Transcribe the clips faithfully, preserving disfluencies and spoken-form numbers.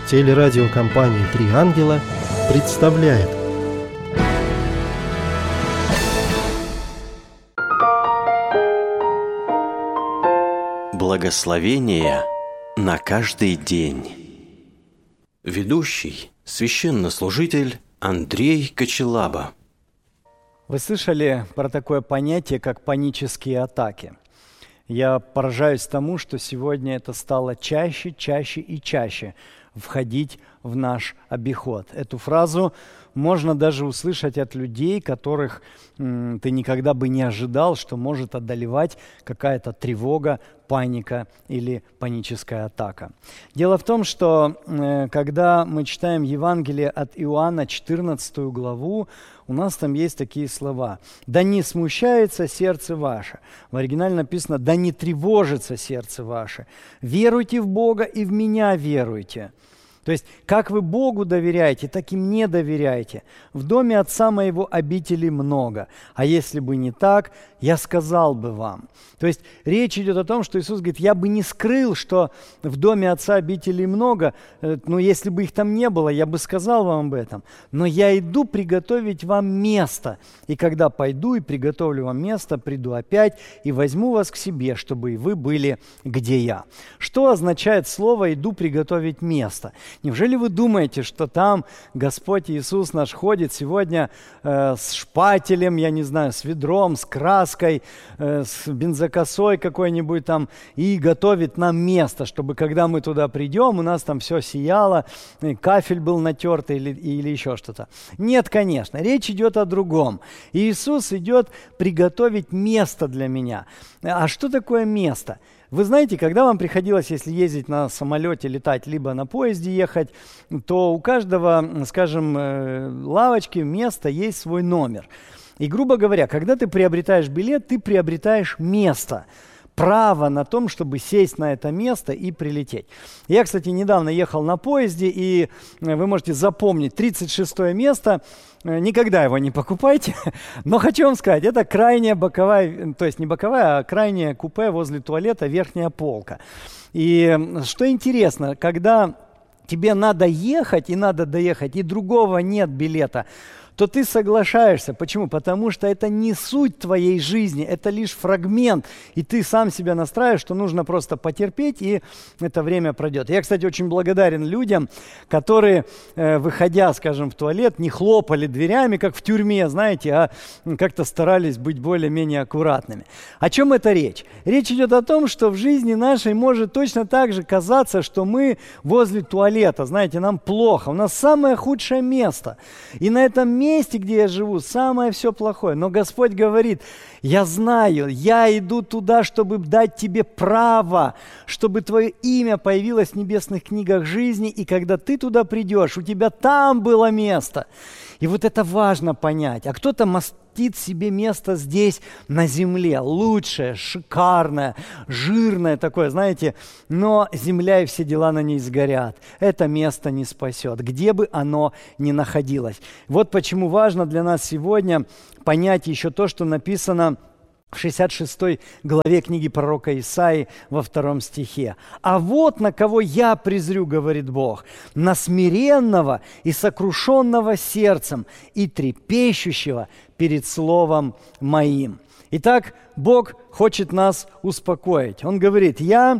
Телерадиокомпания «Три ангела» представляет. Благословение на каждый день. Ведущий – священнослужитель Андрей Кочелаба. Вы слышали про такое понятие, как панические атаки? Я поражаюсь тому, что сегодня это стало чаще, чаще и чаще входить в наш обиход. Эту фразу можно даже услышать от людей, которых м, ты никогда бы не ожидал, что может одолевать какая-то тревога, паника или паническая атака. Дело в том, что э, когда мы читаем Евангелие от Иоанна, четырнадцатую главу, у нас там есть такие слова: «Да не смущается сердце ваше». В оригинале написано: «Да не тревожится сердце ваше. Веруйте в Бога и в меня веруйте». То есть, как вы Богу доверяете, так и мне доверяйте. В доме Отца моего обителей много, а если бы не так, я сказал бы вам. То есть, речь идет о том, что Иисус говорит: я бы не скрыл, что в доме Отца обителей много, но если бы их там не было, я бы сказал вам об этом. Но я иду приготовить вам место, и когда пойду и приготовлю вам место, приду опять и возьму вас к себе, чтобы и вы были, где я. Что означает слово «иду приготовить место»? Неужели вы думаете, что там Господь Иисус наш ходит сегодня э, с шпателем, я не знаю, с ведром, с краской, э, с бензокосой какой-нибудь там и готовит нам место, чтобы когда мы туда придем, у нас там все сияло, кафель был натертый или, или еще что-то? Нет, конечно, речь идет о другом. Иисус идет приготовить место для меня. А что такое место? Вы знаете, когда вам приходилось, если ездить на самолете, летать, либо на поезде ехать, то у каждого, скажем, лавочки, места есть свой номер. И, грубо говоря, когда ты приобретаешь билет, ты приобретаешь место, право на том, чтобы сесть на это место и прилететь. Я, кстати, недавно ехал на поезде, и вы можете запомнить тридцать шестое место. Никогда его не покупайте, но хочу вам сказать, это крайняя боковая, то есть не боковая, а крайняя купе возле туалета, верхняя полка. И что интересно, когда тебе надо ехать и надо доехать, и другого нет билета, то ты соглашаешься. Почему? Потому что это не суть твоей жизни, это лишь фрагмент, и ты сам себя настраиваешь, что нужно просто потерпеть, и это время пройдет. Я, кстати, очень благодарен людям, которые, э, выходя, скажем, в туалет, не хлопали дверями, как в тюрьме, знаете, а как-то старались быть более-менее аккуратными. О чем это речь? Речь идет о том, что в жизни нашей может точно так же казаться, что мы возле туалета, знаете, нам плохо, у нас самое худшее место, и на этом месте месте, где я живу, самое все плохое. Но Господь говорит: я знаю, я иду туда, чтобы дать тебе право, чтобы твое имя появилось в небесных книгах жизни, и когда ты туда придешь, у тебя там было место. И вот это важно понять. А кто-то мастит себе место здесь, на земле, лучшее, шикарное, жирное такое, знаете, но земля и все дела на ней сгорят. Это место не спасет, где бы оно ни находилось. Вот почему важно для нас сегодня понять еще то, что написано в шестьдесят шестой главе книги пророка Исаии во втором стихе. «А вот на кого я презрю, говорит Бог, на смиренного и сокрушенного сердцем и трепещущего перед словом моим». Итак, Бог хочет нас успокоить. Он говорит: я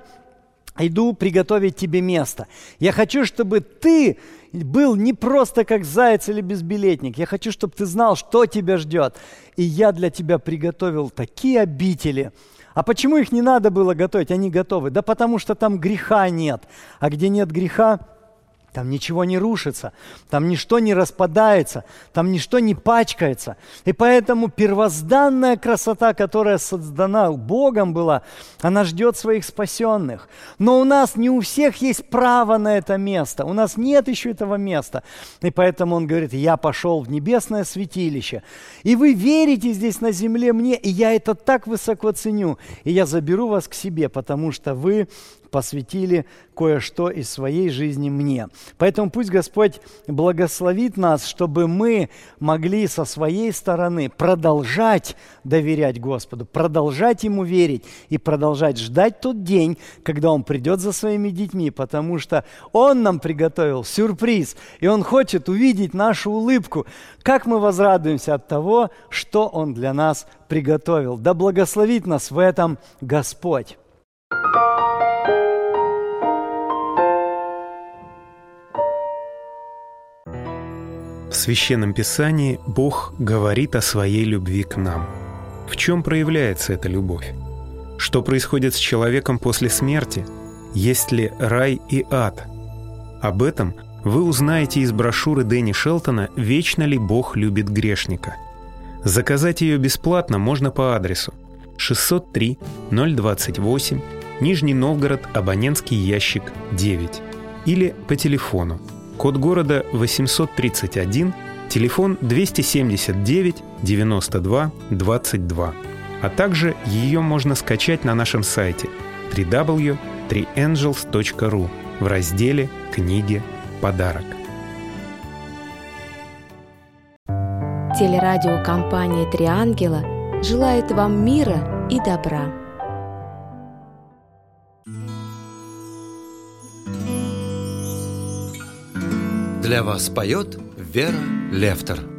иду приготовить тебе место. Я хочу, чтобы ты был не просто как заяц или безбилетник. Я хочу, чтобы ты знал, что тебя ждет. И я для тебя приготовил такие обители. А почему их не надо было готовить? Они готовы. Да потому что там греха нет. А где нет греха, там ничего не рушится, там ничто не распадается, там ничто не пачкается. И поэтому первозданная красота, которая создана Богом была, она ждет своих спасенных. Но у нас не у всех есть право на это место, у нас нет еще этого места. И поэтому Он говорит: я пошел в небесное святилище, и вы верите здесь на земле мне, и я это так высоко ценю, и я заберу вас к себе, потому что вы посвятили кое-что из своей жизни мне. Поэтому пусть Господь благословит нас, чтобы мы могли со своей стороны продолжать доверять Господу, продолжать Ему верить и продолжать ждать тот день, когда Он придет за своими детьми, потому что Он нам приготовил сюрприз, и Он хочет увидеть нашу улыбку. Как мы возрадуемся от того, что Он для нас приготовил. Да благословит нас в этом Господь. В Священном Писании Бог говорит о своей любви к нам. В чем проявляется эта любовь? Что происходит с человеком после смерти? Есть ли рай и ад? Об этом вы узнаете из брошюры Дэнни Шелтона «Вечно ли Бог любит грешника?». Заказать ее бесплатно можно по адресу шестьсот три ноль двадцать восемь, Нижний Новгород, абонентский ящик девять, или по телефону. Код города восемьсот тридцать один, телефон двести семьдесят девять девяносто два двадцать два. А также ее можно скачать на нашем сайте дабл ю дабл ю дабл ю точка три энджелс точка ру в разделе «Книги. Подарок». Телерадиокомпания «Три ангела» желает вам мира и добра. Для вас поет Вера Лефтер.